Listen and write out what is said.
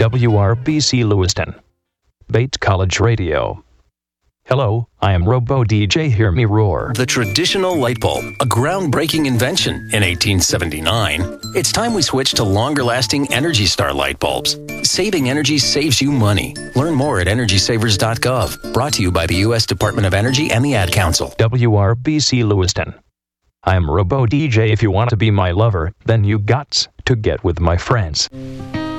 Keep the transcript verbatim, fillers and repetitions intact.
W R B C Lewiston. Bates College Radio. Hello, I am Robo D J Hear Me Roar. The traditional light bulb, a groundbreaking invention in eighteen seventy-nine. It's time we switch to longer-lasting Energy Star light bulbs. Saving energy saves you money. Learn more at energy savers dot gov. Brought to you by the U S Department of Energy and the Ad Council. W R B C Lewiston. I am Robo D J. If you want to be my lover, then you gots to get with my friends.